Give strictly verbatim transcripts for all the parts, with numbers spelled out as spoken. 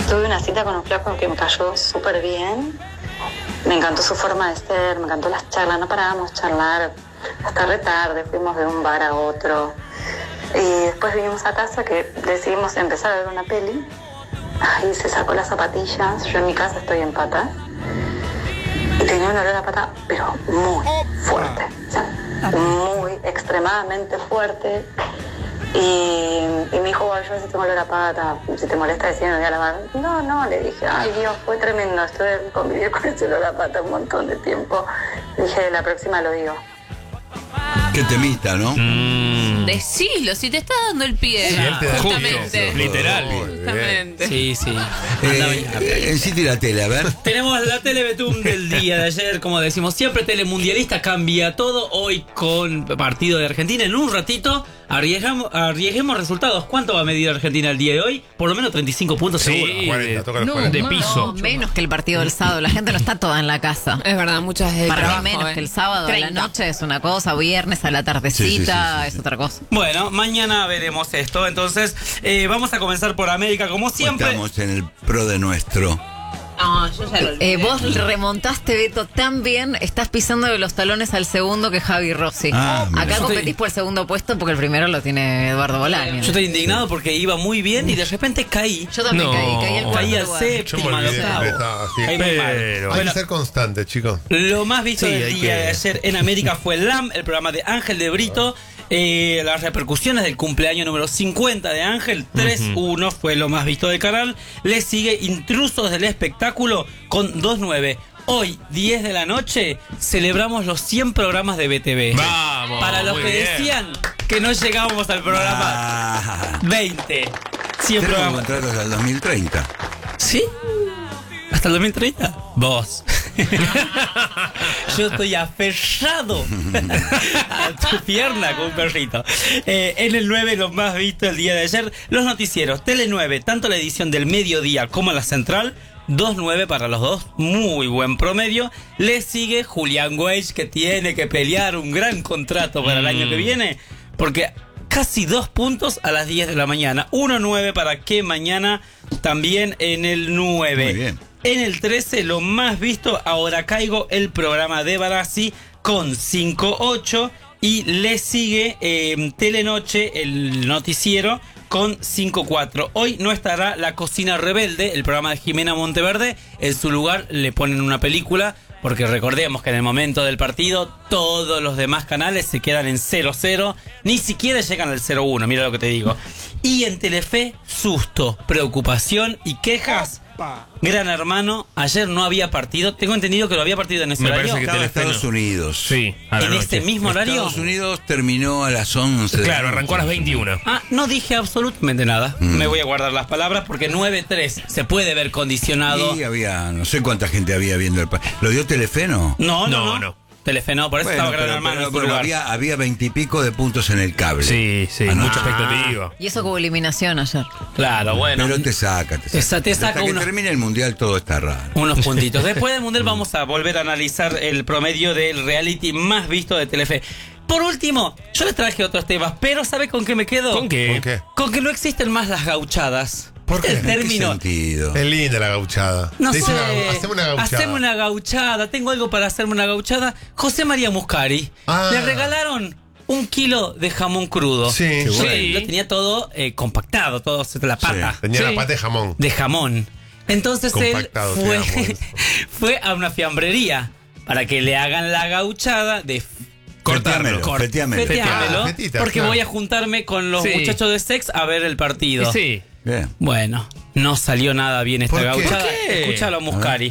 Tuve una cita con un flaco que me cayó súper bien. Me encantó su forma de ser, me encantó las charlas, no parábamos de charlar hasta re tarde, fuimos de un bar a otro. Y después vinimos a casa que decidimos empezar a ver una peli. Y se sacó las zapatillas, yo en mi casa estoy en pata. Y tenía un olor a pata, pero muy fuerte, o sea, muy extremadamente fuerte. Y, y me dijo, bueno, yo si tengo olor a pata, si te molesta decir, me voy a lavar. No, no, le dije, ay Dios, fue tremendo, estuve convivir con ese olor a pata un montón de tiempo. Dije, la próxima lo digo. Qué temita, ¿no? Mm. Decilo, si te está dando el pie. Sí, él te da justamente. justo, literal. Justamente. Sí, sí. Eh, eh, en City la tele, a ver. Tenemos la Telebetum del día de ayer, como decimos siempre, telemundialista, cambia todo. Hoy con partido de Argentina. En un ratito arriesgamos, arriesguemos resultados. ¿Cuánto va a medir Argentina el día de hoy? Por lo menos treinta y cinco puntos Sí, seguro. cuarenta, toca los No, cuarenta. de no, piso. no, menos que el partido del sábado. La gente no está toda en la casa. Es verdad, muchas de Para trabajo, mí menos eh. que el sábado a la treinta. noche es una cosa, viernes a la tardecita Sí, sí, sí, sí, sí. es otra cosa. Bueno, mañana veremos esto. Entonces, eh, vamos a comenzar por América, como siempre. Estamos en el pro de nuestro. No, yo ya lo olvidé. Eh, vos remontaste, Beto, tan bien, estás pisando de los talones al segundo que Javi Rossi. Ah, mira. Acá Yo competís estoy- por el segundo puesto porque el primero lo tiene Eduardo Bolaño. Yo estoy indignado porque iba muy bien y de repente caí. Yo también No. caí, caí al cuarto Caí al lugar. Yo me séptimo, al olvidé octavo. que estaba así. Caí muy mal. Pero hay Bueno, que ser constante, chicos. lo más visto Sí, del hay día que- de ayer en América fue L A M, el programa de Ángel de Brito. Eh, las repercusiones del cumpleaños número cincuenta de Ángel, tres uno fue lo más visto del canal. Le sigue Intrusos del Espectáculo con dos nueve. Hoy, diez de la noche, celebramos los cien programas de B T V. Vamos, Para los muy que bien. decían que no llegábamos al programa Ah, veinte. cien tenemos programas. contratos al dos mil treinta. ¿Sí? ¿Hasta el dos mil treinta? Vos. Yo estoy aferrado a tu pierna con un perrito. Eh, en el nueve, lo más visto el día de ayer, los noticieros. Tele nueve, tanto la edición del mediodía como la central. dos nueve para los dos, muy buen promedio. Le sigue Julián Weich, que tiene que pelear un gran contrato para el año que viene, porque casi dos puntos a las diez de la mañana. uno nueve para que mañana también en el nueve. Muy bien. En el trece, lo más visto, Ahora Caigo, el programa de Barassi con cinco ocho. Y le sigue eh, Telenoche, el noticiero, con cinco cuatro. Hoy no estará La Cocina Rebelde, el programa de Jimena Monteverde. En su lugar le ponen una película, porque recordemos que en el momento del partido todos los demás canales se quedan en cero cero. Ni siquiera llegan al cero uno, mira lo que te digo. Y en Telefe, susto, preocupación y quejas. Gran Hermano, ayer no había partido. Tengo entendido que lo había partido en ese Me horario. parece que Estaba Telefe Estados no. Unidos. Sí, a la ¿En noche. este mismo horario? Estados Unidos terminó a las once. de la Claro, noche. arrancó a las veintiuna. Ah, no dije absolutamente nada. Mm. Me voy a guardar las palabras porque nueve tres se puede ver condicionado. Y había, no sé cuánta gente había viendo el pa- ¿Lo dio Telefe, no? No, no, No, no. no. Telefe no, por eso Bueno, estaba Gran pero- Hermano pero- en su pero lugar. había, había veintipico de puntos en el cable. Sí, sí, Ah, no. mucha expectativa. Y eso que hubo eliminación ayer. Claro, bueno. Pero te saca, te Te saca. sa- te saca Hasta que unos- termine el mundial todo está raro. Unos puntitos. Después del Mundial vamos a volver a analizar el promedio del reality más visto de Telefe. Por último, yo les traje otros temas, pero ¿sabe con qué me quedo? ¿Con qué? ¿Con qué? Con que no existen más las gauchadas. ¿Por qué? El ¿En qué término. ¿En qué sentido? Es linda la gauchada. No Te sé. dice una- haceme una gauchada. Haceme una gauchada. Tengo algo para hacerme una gauchada. José María Muscari. Ah. Le regalaron un kilo de jamón crudo. Sí, qué Sí, bueno. lo tenía todo eh, compactado, todo la pata. Tenía Sí. la pata de jamón. De jamón. Entonces Compactado, él te fue, amo eso. fue a una fiambrería para que le hagan la gauchada de Cortámelo, Cort- feteámelo. feteámelo, Ah, fetita, porque claro. voy a juntarme con los Sí. muchachos de Sex a ver el partido. Sí. Bien. Bueno, no salió nada bien esta ¿Por qué? gauchada. ¿Por qué? Escúchalo a Muscari.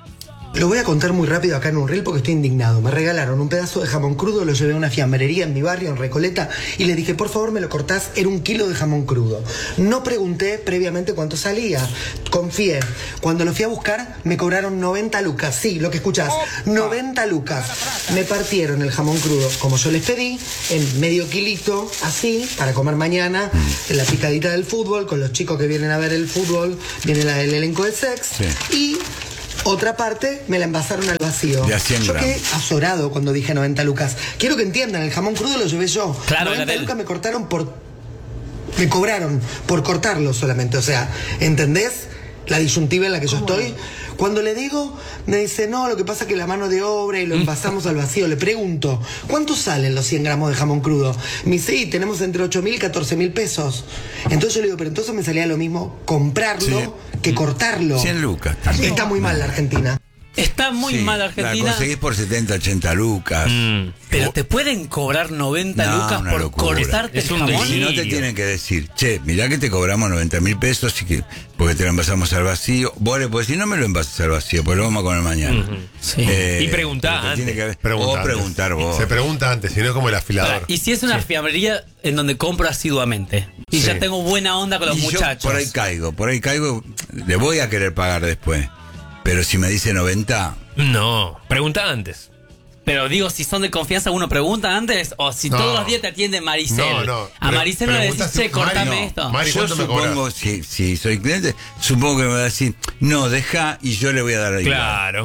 Lo voy a contar muy rápido acá en un reel porque estoy indignado. Me regalaron un pedazo de jamón crudo, lo llevé a una fiambrería en mi barrio, en Recoleta, y le dije, por favor, me lo cortás, era un kilo de jamón crudo. No pregunté previamente cuánto salía, confié. Cuando lo fui a buscar, me cobraron noventa lucas. Sí, lo que escuchás, noventa lucas. Me partieron el jamón crudo, como yo les pedí, en medio kilito, así, para comer mañana, en la picadita del fútbol, con los chicos que vienen a ver el fútbol, viene la- el elenco de Sex, Sí. y... otra parte me la envasaron al vacío. De a cien yo quedé gramos. azorado cuando dije noventa lucas. Quiero que entiendan, el jamón crudo lo llevé yo. Claro, noventa era del- lucas me cortaron por... Me cobraron por cortarlo solamente. O sea, ¿entendés? la disyuntiva en la que yo estoy. Cuando le digo, me dice, no, lo que pasa es que la mano de obra y lo envasamos al vacío. Le pregunto, ¿cuánto salen los cien gramos de jamón crudo? Me dice, sí, tenemos entre ocho mil y catorce mil pesos. Entonces yo le digo, pero entonces me salía lo mismo comprarlo Sí. que cortarlo. cien lucas. Está muy mal la Argentina. Está muy Sí, mal La Argentina. conseguís por setenta, ochenta lucas. Mm. Pero te pueden cobrar noventa No, lucas una por locura. cortarte Es el un jamón. Si no te delirio. tienen que decir, che, mirá que te cobramos noventa mil pesos y que, porque te lo envasamos al vacío. Vos le podés decir, no me lo envases al vacío, pues lo vamos a comer mañana. Sí. Eh, Y preguntá pero te tiene antes. que- Pregunta o antes. preguntar vos. Se pregunta antes, si no es como el afilador. Y si es una fiambrería en donde compro asiduamente y Sí. ya tengo buena onda con los Y yo muchachos. por ahí caigo, por ahí caigo, le voy a querer pagar después. Pero si me dice noventa, No, pregunta antes. Pero digo, si son de confianza, uno pregunta antes, o si No. todos los días te atiende Maricel. No, no. A Pre- Maricel no le decís, preguntás che, si- cortame Mari, no. esto. Mari, yo ¿cuánto me supongo, cobras? si, si soy cliente, supongo que me va a decir, no, deja y yo le voy a dar ahí. Claro.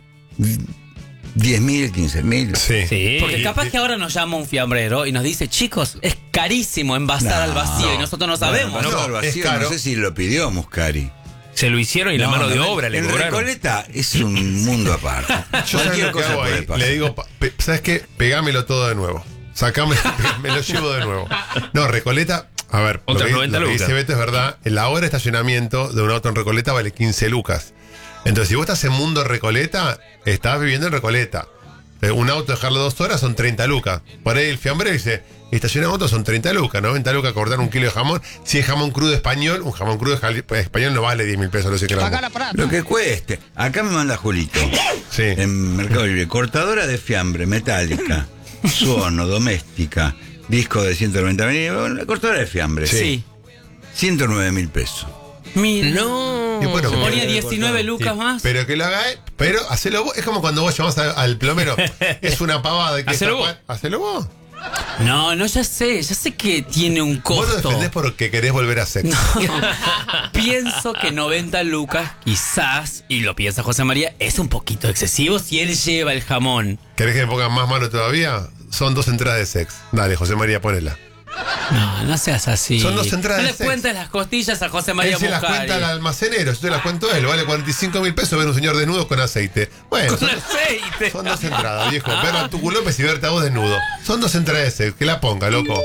diez mil, quince mil. Sí. Sí. Porque capaz que ahora nos llama un fiambrero y nos dice, chicos, es carísimo envasar al vacío y nosotros no sabemos. Bueno, No, al vacío, es caro. no sé si lo pidió Muscari. Se lo hicieron y la No, mano de no, obra le en cobraron. Recoleta es un mundo aparte. Yo Cualquier ¿sabes lo que cosa hago puede ahí? pasar. Le digo, pa- pe- ¿sabes qué? Pegámelo todo de nuevo. Sacame, me lo llevo de nuevo. No, Recoleta, a ver, lo Otras que, noventa lo que lucas. dice Beto es verdad. La hora de estacionamiento de un auto en Recoleta vale quince lucas. Entonces, si vos estás en Mundo Recoleta, estás viviendo en Recoleta. Eh, Un auto dejarlo dos horas son treinta lucas. Por ahí el fiambre dice, estacionar auto son treinta lucas, noventa lucas cortar un kilo de jamón. Si es jamón crudo español, un jamón crudo jali- español no vale diez mil pesos los cien gramos. Lo que cueste. Acá me manda Julito. Sí. En Mercado Libre. Cortadora de fiambre, metálica, suono, doméstica, disco de ciento noventa mil. La cortadora de fiambre. Sí. ciento nueve mil pesos. Mira. No. Y bueno, Se como- ponía diecinueve lucas Sí, más. Pero que lo haga él. Pero hacelo vos. Es como cuando vos llamás a- al plomero. Es una pavada. Que Hacelo esa vos. pa- Hacelo vos. No, no, ya sé, ya sé que tiene un Vos lo costo. defendés porque querés volver a sexo. Pienso que noventa lucas, quizás, y lo piensa José María, es un poquito excesivo si él lleva el jamón. ¿Querés que me pongan más mano todavía? Son dos entradas de sex. Dale, José María, ponela. No, no seas así. Son dos entradas No de le sex. cuentes las costillas a José María Él se las Muscari. cuenta al almacenero. Yo te las cuento a él. Vale cuarenta y cinco mil pesos ver un señor desnudo con aceite. Bueno, Con son, aceite. son dos entradas, viejo. Ver a Tucu López y verte a vos desnudo. Son dos entradas de sex. Que la ponga, loco.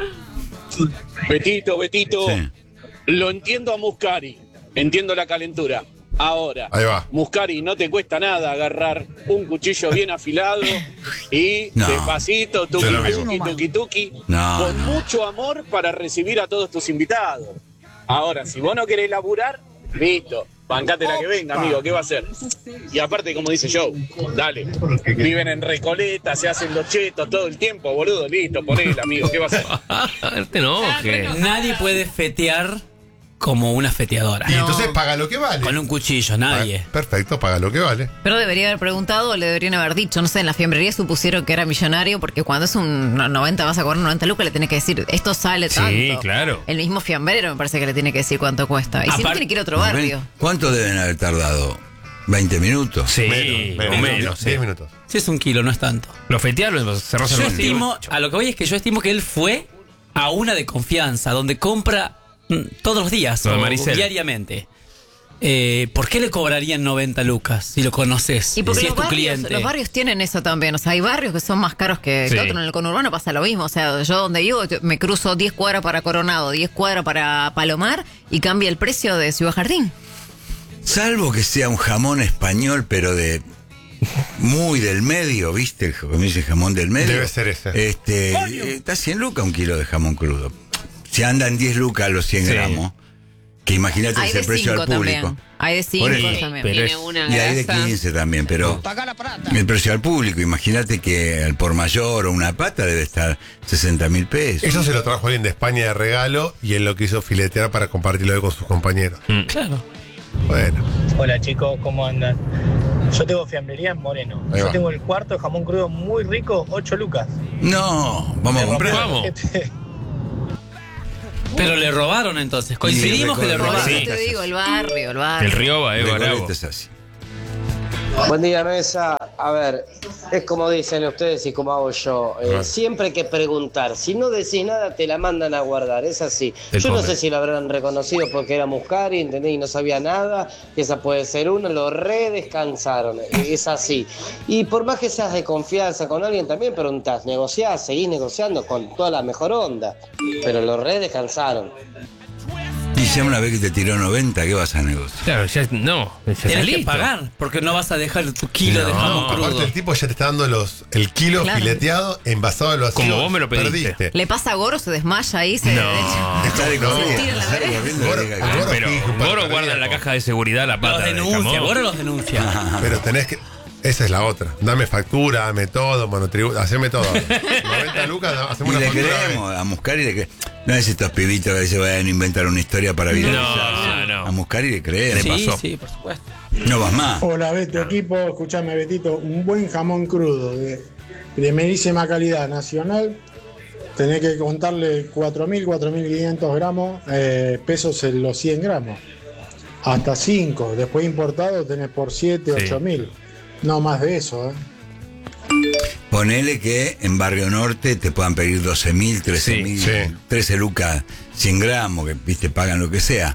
Betito, Betito, Sí. lo entiendo a Muscari, entiendo la calentura. Ahora, Ahí va. Muscari, no te cuesta nada agarrar un cuchillo bien afilado y No. despacito, tuki, Yo lo tuki, mismo. tuki, tuki, No, con no. mucho amor para recibir a todos tus invitados. Ahora, si vos no querés laburar, listo, bancate la que venga, amigo, ¿qué va a hacer? Y aparte, como dice Joe, dale, viven en Recoleta, se hacen los chetos todo el tiempo, boludo, listo, ponele, amigo, ¿qué va a hacer? No te enojes. Nadie puede fetear como una feteadora. Y entonces paga lo que vale. Con un cuchillo, nadie. Ah, Perfecto, paga lo que vale. Pero debería haber preguntado o le deberían haber dicho, no sé, en la fiambrería supusieron que era millonario porque cuando es un no- noventa vas a cobrar noventa lucas le tenés que decir, esto sale Sí, tanto. claro. El mismo fiambrero me parece que le tiene que decir cuánto cuesta. Y si no Aparte- tiene que ir a otro barrio. ¿Cuánto deben haber tardado? ¿veinte minutos? Sí, Menos, o menos. sí. diez minutos. Si es un kilo, no es tanto. Lo fetearon, se rozan Yo los estimo, a lo que voy es que yo estimo que él fue a una de confianza, donde compra mm, todos los días Lo de o Maricel. diariamente. Eh, ¿Por qué le cobrarían noventa lucas si lo conoces? Y porque si es los, tu barrios, cliente. los barrios tienen eso también. O sea, hay barrios que son más caros que, Sí. que otros. En el conurbano pasa lo mismo. O sea, yo donde vivo yo me cruzo diez cuadras para Coronado, diez cuadras para Palomar y cambia el precio de Ciudad Jardín. Salvo que sea un jamón español, pero de muy del medio, ¿viste? El como dice jamón del medio. Debe ser ese. Este, eh, está cien lucas un kilo de jamón crudo. Si andan diez lucas los cien Sí. gramos, que imagínate Hay ese de precio cinco al público. también. Hay de cinco Por eso. también. Pero Tiene es- una Y hay de grasa. quince también, pero el precio al público, imagínate que al por mayor o una pata debe estar sesenta mil pesos. Eso se lo trajo alguien de España de regalo y él lo quiso filetear para compartirlo con sus compañeros. Claro. Bueno, Hola chicos, ¿cómo andan? Yo tengo fiambrería en Moreno. Ahí Yo va. tengo el cuarto de jamón crudo muy rico, ocho lucas. No, vamos a comprar. Vamos. Pero le robaron entonces. Coincidimos que le recuerdo- Por robaron. eso Sí. te digo, el barrio, el barrio. El Rioba, eh, Recoleta bravo. es así. Buen día, mesa. a ver, es como dicen ustedes y como hago yo. Eh, Ah. siempre hay que preguntar. Si no decís nada, te la mandan a guardar. Es así. El Yo no come. sé si lo habrán reconocido porque era Muscari, ¿entendés? Y no sabía nada. Esa puede ser una. Lo redescansaron. Es así. Y por más que seas de confianza con alguien, también preguntás, negociás, seguís negociando con toda la mejor onda. Pero lo redescansaron. Y ya una vez que te tiró noventa, ¿qué vas a negociar? Claro, ya no. Ya está Tienes que listo. pagar, porque no vas a dejar tu kilo No, de jamón No, aparte crudo. el tipo ya te está dando los, el kilo Claro. fileteado, envasado al vacío. Como vos me lo pediste. Perdiste. Le pasa a Goro, se desmaya ahí, se No. Sale No. corriendo, Tira la sale vereda. corriendo, Goro- diga, Goro- Pero Hijo, Goro para guarda en la cardíaco. caja de seguridad la pata Los de denuncia, jamón. Goro los denuncia. Pero tenés que. Esa es la otra. Dame factura, dame todo, monotributo, haceme todo. noventa lucas, Y hacemos una le factura. creemos a Muscari, le cre- no es estos pibitos que se vayan a inventar una historia para viralizar. No, no. A Muscari le creemos. Sí, pasó. sí, por supuesto. No vas más. Hola Beto, equipo, escuchame Betito, un buen jamón crudo de primerísima calidad nacional, tenés que contarle cuatro mil, cuatro mil quinientos gramos, eh, pesos en los cien gramos, hasta cinco, después importado tenés por siete, Sí. ocho mil, no más de eso, ¿eh? Ponele que en Barrio Norte te puedan pedir doce mil, trece mil, Sí, sí. trece lucas, cien gramos, que viste, pagan lo que sea.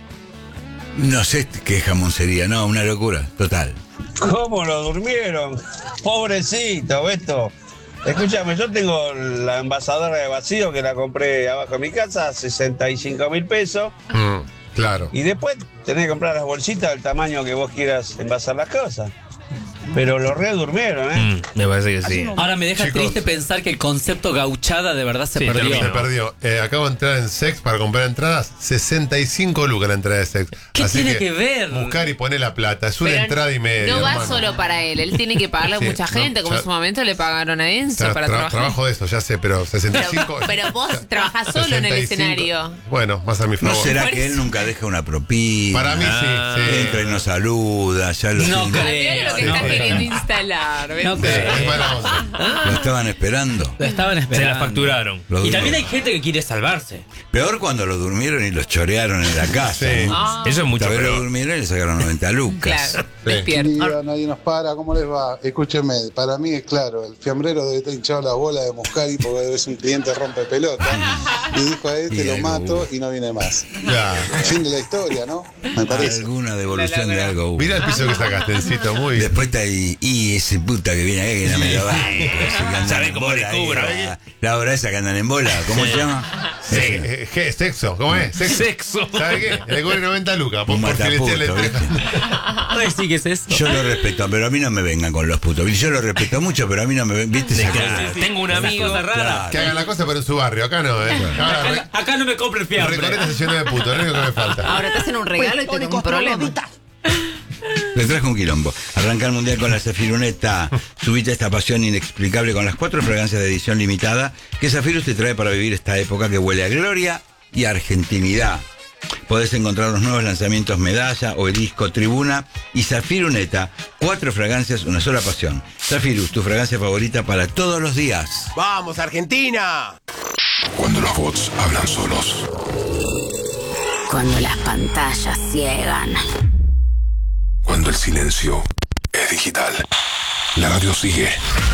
No sé qué jamón sería, no, una locura, total. ¿Cómo lo durmieron? Pobrecito, Beto. Escúchame, yo tengo la envasadora de vacío que la compré abajo de mi casa, sesenta y cinco mil pesos. Mm, claro. Y después tenés que comprar las bolsitas del tamaño que vos quieras envasar las cosas. Pero lo redurmieron, ¿eh? Mm, me parece que sí. Ahora me deja Chicos. triste pensar que el concepto gauchada de verdad se Sí, perdió. terminó. Se perdió. Eh, acabo de entrar en Sex para comprar entradas. sesenta y cinco lucas la entrada de Sex. ¿Qué tiene que ver? Buscar y poner la plata. Es una Pero entrada y media. No va hermano. solo para él, él tiene que pagarle a Sí, mucha no, gente, como ya- en su momento le pagaron a Enzo Tra- para tra- trabajar. trabajo de eso, ya sé, pero sesenta y cinco. Pero, pero vos trabajás solo en el sesenta y cinco. escenario. Bueno, más a mi ¿No favor. será Por que eso- él nunca deja una propina? Para mí sí, sí. Entra y nos saluda, ya lo No tiene. creo. Mira lo que Sí, estás sí. queriendo instalar. No ¿ves? creo. Es mala onda. Lo estaban esperando. Lo estaban Se esperando. la facturaron. Lo Y también hay durmieron. gente que quiere salvarse. Peor cuando lo durmieron y los chorearon en la casa. Sí. ¿no? Ah, Eso es mucho Tal vez lo peor. durmieron y le sacaron noventa lucas. claro, Sí. despierto. Nadie nos para, ¿cómo les va? Escúcheme, para mí es claro, el fiambrero debe estar hinchado la bola de Muscari porque es un cliente rompe pelota. Y dijo a este Y lo algo mato hubo. y no viene más. Ya. Fin de la historia, ¿no? Me parece. Alguna devolución de algo hubo. Mira el piso que sacaste, Encito, muy bien. Después está ahí, y ese puta que viene acá que no me lo banco. ese que andan ¿Sabe en cómo bola le ahí, cubro? la, la hora esa que andan en bola, ¿cómo se llama? Sí, eh, ¿qué? Sexo, ¿cómo es? Sexo. Sexo. ¿Sabe qué? Le cobre noventa lucas por, Un por filetearle mataputo, el ¿viste? Ay, sí, ¿qué es eso? Yo lo respeto, pero a mí no me vengan con los putos. Yo lo respeto mucho, pero a mí no me ven. ¿Viste esa cosa? Claro, tengo un Esas amigo. cosas raras. Claro. Que hagan la cosa pero en su barrio, acá no, ¿eh? Ahora, re- Acá, acá no me compren fiambre. Recoleta se llenó de puto, lo único que me falta. Ahora te hacen un regalo y te tengo un problema. Le trajo un quilombo. Arranca el mundial con la Zafiruneta. Subite esta pasión inexplicable con las cuatro fragancias de edición limitada que Zafirus te trae para vivir esta época que huele a gloria y a argentinidad. Podés encontrar los nuevos lanzamientos Medalla, Obelisco, Tribuna y Zafiruneta. Cuatro fragancias, una sola pasión. Zafirus, tu fragancia favorita para todos los días. ¡Vamos, Argentina! Cuando los bots hablan solos. Cuando las pantallas ciegan. Cuando el silencio es digital. La radio sigue.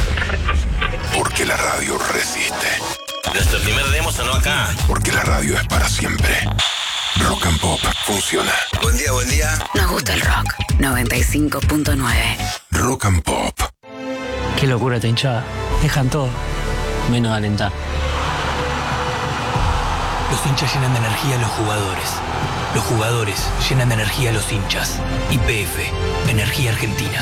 Porque la radio resiste. Nuestro primer demo sonó acá. Porque la radio es para siempre. Rock and Pop funciona. Buen día, buen día. Nos gusta el rock. noventa y cinco punto nueve. Rock and Pop. Qué locura esta hinchada. Dejan todo, menos alentar. Los hinchas llenan de energía a los jugadores. Los jugadores llenan de energía a los hinchas. Y P F, Energía Argentina.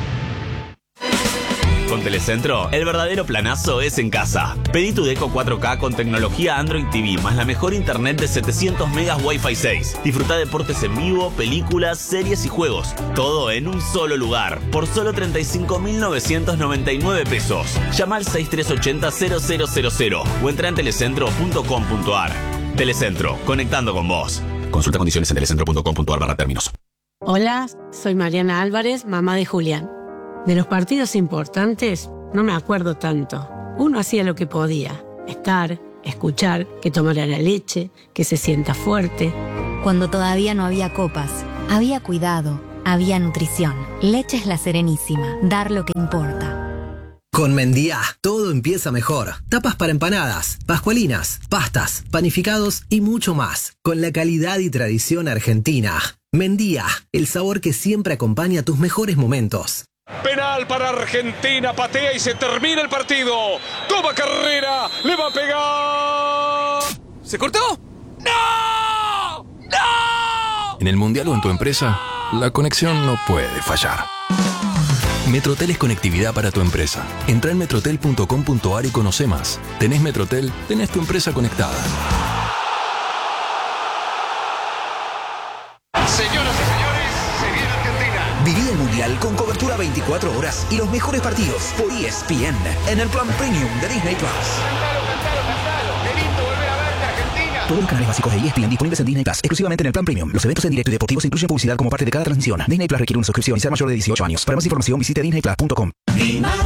Con Telecentro, el verdadero planazo es en casa. Pedí tu Deco cuatro K con tecnología Android T V, más la mejor internet de setecientos megas Wi-Fi seis. Disfruta deportes en vivo, películas, series y juegos. Todo en un solo lugar, por solo treinta y cinco mil novecientos noventa y nueve pesos. Llama al seis tres ocho cero cero cero cero cero o entra en telecentro punto com punto ar. Telecentro, conectando con vos. Consulta condiciones en telecentro punto com punto ar barra términos. Hola, soy Mariana Álvarez, mamá de Julián. De los partidos importantes no me acuerdo tanto. Uno hacía lo que podía, estar, escuchar, que tomara la leche, que se sienta fuerte. Cuando todavía no había copas, había cuidado, había nutrición. Leches La Serenísima. Dar lo que importa. Con Mendía, todo empieza mejor. Tapas para empanadas, pascualinas, pastas, panificados y mucho más. Con la calidad y tradición argentina. Mendía, el sabor que siempre acompaña tus mejores momentos. Penal para Argentina, patea y se termina el partido. Toma carrera, le va a pegar. ¿Se cortó? ¡No! ¡No! En el Mundial o en tu empresa, la conexión no puede fallar. Metrotel es conectividad para tu empresa. Entra en metrotel punto com punto a r y conoce más. Tenés Metrotel, tenés tu empresa conectada. Señoras y señores, se viene Argentina. Viví el Mundial con cobertura veinticuatro horas y los mejores partidos por E S P N en el plan premium de Disney Plus. Cantalo, cantalo, cantalo. Qué lindo volver a verte, Argentina. Todos los canales básicos de E S P N disponibles en Disney Plus, exclusivamente en el plan premium. Los eventos en directo y deportivos incluyen publicidad como parte de cada transmisión. Disney Plus requiere una suscripción y ser mayor de dieciocho años. Para más información visite disney plus punto com. Mi madre